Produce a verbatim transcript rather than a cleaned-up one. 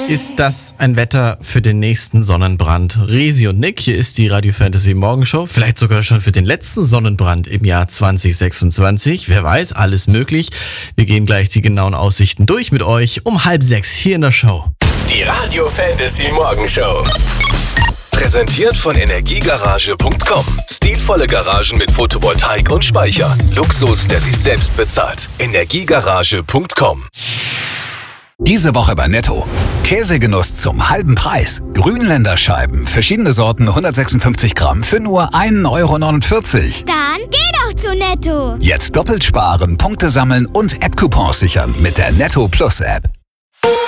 Ist das ein Wetter für den nächsten Sonnenbrand? Resi und Nick, hier ist die Radio Fantasy Morgenshow. Vielleicht sogar schon für den letzten Sonnenbrand im Jahr zwanzig sechsundzwanzig. Wer weiß, alles möglich. Wir gehen gleich die genauen Aussichten durch mit euch um halb sechs hier in der Show. Die Radio Fantasy Morgenshow. Präsentiert von Energiegarage punkt com. Stilvolle Garagen mit Photovoltaik und Speicher. Luxus, der sich selbst bezahlt. Energiegarage punkt com. Diese Woche bei Netto. Käsegenuss zum halben Preis. Grünländer Scheiben, verschiedene Sorten, hundertsechsundfünfzig Gramm für nur ein Euro neunundvierzig. Dann geh doch zu Netto. Jetzt doppelt sparen, Punkte sammeln und App-Coupons sichern mit der Netto Plus App.